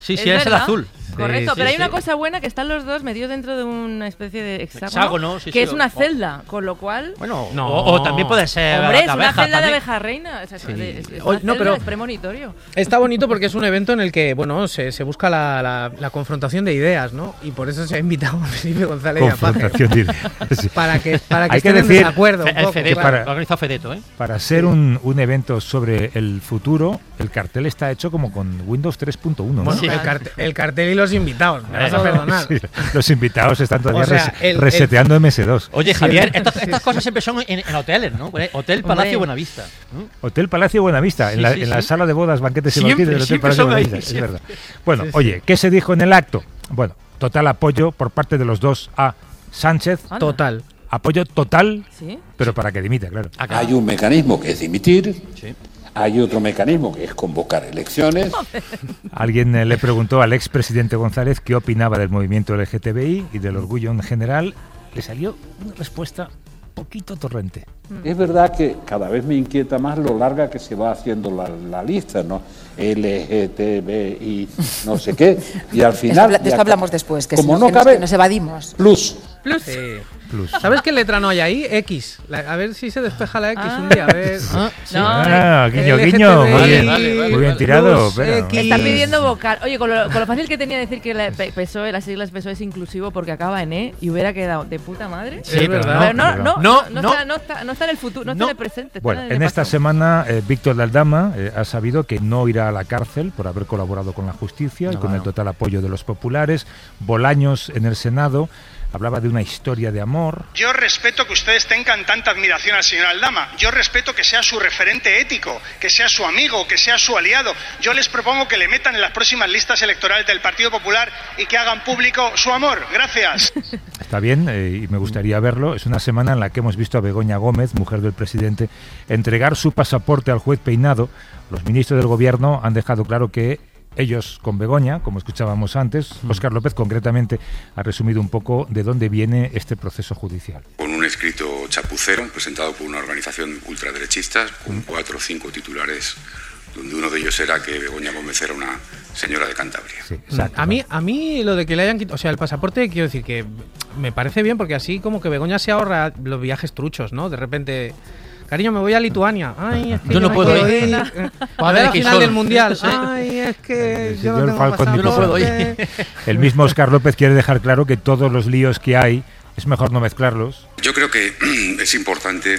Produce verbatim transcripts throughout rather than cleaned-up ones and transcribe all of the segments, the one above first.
Sí, sí, es, es el azul. Correcto, sí, pero sí, hay una sí. cosa buena que están los dos metidos dentro de una especie de hexágono, hexágono sí, que sí, es una o, celda, con lo cual... Bueno, no. o, o también puede ser Hombre, es una abeja, celda también. de abeja reina. O sea, Sí. es, es O, una no, celda, pero es premonitorio. está bonito porque es un evento en el que, bueno, se, se busca la, la, la confrontación de ideas, ¿no? Y por eso se ha invitado a Felipe González y a Paje. Confrontación de ideas. Sí. Para que, para que Hay que estén en decir- desacuerdo un El poco. Fedeto, claro. para- lo ha organizado Fedeto, ¿eh? Para ser un, un evento sobre el futuro, el cartel está hecho como con Windows tres punto uno, ¿no? Bueno, Sí. el, carte- el cartel y los invitados, me vas a Eso. perdonar. Sí, los invitados están todavía O sea, res- el- reseteando eme ese dos. Oye, Javier, estas, estas cosas siempre son en, en hoteles, ¿no? Hotel Palacio Hombre. Buenavista. ¿no? Hotel Palacio Buenavista, en, Sí, la, sí, en la sí. sala de bodas, banquetes y Siempre, banquetes del Hotel siempre Palacio son ahí, Buenavista, es siempre. verdad. Bueno, Sí, sí. oye, ¿qué se dijo en el acto? Bueno, total apoyo por parte de los dos a Sánchez, Anda. Total. apoyo total, ¿Sí? pero para que dimita, claro. Acá. Hay un mecanismo que es dimitir, Sí. hay otro mecanismo que es convocar elecciones. Alguien eh, le preguntó al expresidente González qué opinaba del movimiento L G T B I y del orgullo en general. Le salió una respuesta poquito torrente. Es verdad que cada vez me inquieta más lo larga que se va haciendo la, la lista, ¿no? L G T B I, no sé qué, y al Eso final... habla- de esto ya- hablamos después, que, como si no que nos, cabe, que nos evadimos. plus. Plus. Sí. Plus. ¿Sabes qué letra no hay ahí? X. La- a ver si se despeja la X Ah. un día. A ver. Ah, No, Ah, guiño, L G T B I, guiño. Muy bien, vale, vale, muy bien vale. tirado. Plus, pero- X. Están pidiendo vocal. Oye, con lo, con lo fácil que tenía decir que la P- PSOE, las siglas PSOE es inclusivo porque acaba en E y hubiera quedado de puta madre. Sí, Es pero verdad. Pero no, pero no, no. no, no, No, está, no, está, no está en el futuro, no, No. está en el presente. está Bueno, el en esta pasado. semana eh, Víctor Daldama eh, ha sabido que no irá a la cárcel por haber colaborado con la justicia y No, con no. el total apoyo de los populares. Bolaños en el Senado hablaba de una historia de amor. Yo respeto que ustedes tengan tanta admiración al señor Aldama. Yo respeto que sea su referente ético, que sea su amigo, que sea su aliado. Yo les propongo que le metan en las próximas listas electorales del Partido Popular y que hagan público su amor. Gracias. Está bien, eh, y me gustaría verlo. Es una semana en la que hemos visto a Begoña Gómez, mujer del presidente, entregar su pasaporte al juez Peinado. Los ministros del gobierno han dejado claro que ellos con Begoña, como escuchábamos antes, Óscar López concretamente ha resumido un poco de dónde viene este proceso judicial. Con un escrito chapucero presentado por una organización ultraderechista con cuatro o cinco titulares, donde uno de ellos era que Begoña Gómez era una señora de Cantabria. Sí, exacto. A mí, a mí lo de que le hayan quitado, o sea, el pasaporte, quiero decir que me parece bien porque así como que Begoña se ahorra los viajes truchos, ¿no? De repente, cariño, me voy a Lituania. Ay, es que Yo no puedo puedo ir. ir. A ver la final del mundial. Ay, es que Sí, yo yo no el tengo Falcon ni Yo no puedo pasaporte. ir. El mismo Óscar López quiere dejar claro que todos los líos que hay es mejor no mezclarlos. Yo creo que es importante,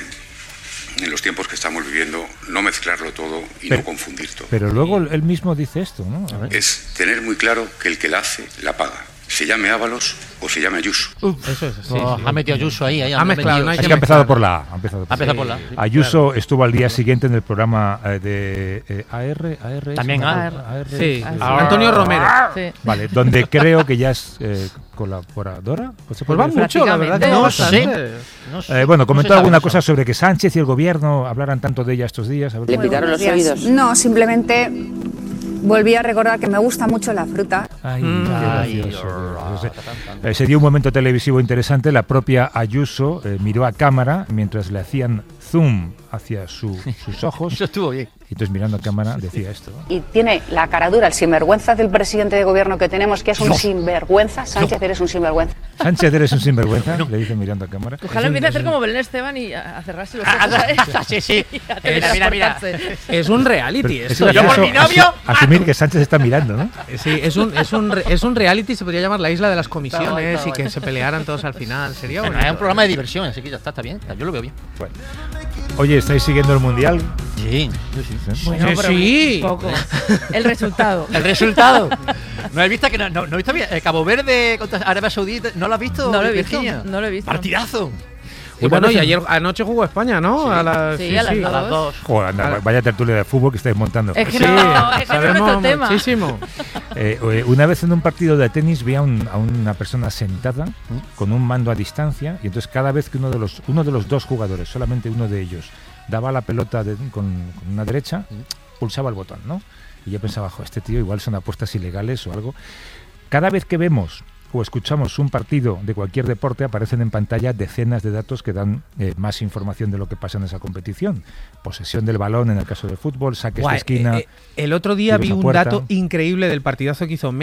en los tiempos que estamos viviendo, no mezclarlo todo y Pero- no confundir todo. Pero luego él mismo dice esto, ¿no? A ver. Es tener muy claro que el que la hace, la paga. Se llame Ábalos o se llame Ayuso. Eso es así. Oh, sí. ha metido Ayuso ahí. ahí Ha mezclado, metido. no hay Es que que ha empezado mezclar. por la A. Ha empezado por Ha empezado la por la A. A, sí, Ayuso claro. estuvo al día siguiente en el programa eh, de eh, A R, A R. También ¿se llama? A. A R. Sí, Ah, Antonio Romero. Sí. Vale, donde creo que ya es eh, colaboradora. ¿O se Pues puede va decir? mucho, la verdad. que No va sé. bastante. No sé, Eh, bueno, no comentó se sabe alguna eso. cosa sobre que Sánchez y el gobierno hablaran tanto de ella estos días. A ver, Le ¿cómo- pitaron los Buenos días. oídos. No, simplemente volví a recordar que me gusta mucho la fruta. Ay, Mm. qué Ay, gracioso. oh, No sé. Eh, se dio un momento televisivo interesante. La propia Ayuso eh, miró a cámara mientras le hacían zoom hacia su- sus ojos. Eso estuvo bien. Y entonces mirando a cámara decía esto. Y tiene la cara dura, el sinvergüenza del presidente de gobierno que tenemos, que es un sinvergüenza. Sánchez, eres un sinvergüenza. Sánchez, eres un sinvergüenza, le dice mirando a cámara. Ojalá empiece a hacer como Belén Esteban y a, a cerrarse los Ah, ojos. ¿sabes? ah, sí, sí. Y a Mira, mira, mira. teletransportarse. Es un reality Pero es esto. gracioso Yo por mi novio, asu- asumir que Sánchez está mirando, ¿no? Sí, es un, es, un, re- es un reality, se podría llamar la isla de las comisiones Está guay, está y que guay. se pelearan todos al final. Sería Bueno, bonito. es un programa de diversión, así que ya está, está bien. Yo lo veo bien. Bueno. Oye, ¿estáis siguiendo el Mundial? Sí, yo sí. Bueno, Sí, pero sí. un poco. El resultado. El resultado. ¿No has visto que no, no, no he visto bien? El Cabo Verde contra Arabia Saudita, ¿no lo has visto? No lo he visto, Virginia? no lo he visto. Partidazo. Y bueno, y ayer anoche jugó España, ¿no? A las, Sí, a las A las dos. Joder, anda, vaya tertulia de fútbol que estáis montando. Es que Sí, no, es que no es sabemos nuestro tema. muchísimo. Eh, eh, una vez en un partido de tenis vi a, un- a una persona sentada con un mando a distancia y entonces cada vez que uno de los uno de los dos jugadores, solamente uno de ellos, daba la pelota de- con, con una derecha, pulsaba el botón, ¿no? Y yo pensaba, jo, este tío igual son apuestas ilegales o algo. Cada vez que vemos o escuchamos un partido de cualquier deporte, aparecen en pantalla decenas de datos que dan eh, más información de lo que pasa en esa competición. Posesión del balón en el caso del fútbol, saques Guay, de esquina. Eh, el otro día tiros vi a un puerta. dato increíble del partidazo que hizo